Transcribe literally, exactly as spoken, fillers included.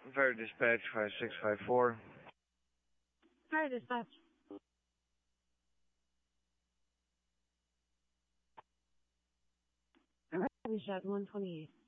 Fire dispatch five six five four. Fire dispatch. Heavy shot one twenty-eight.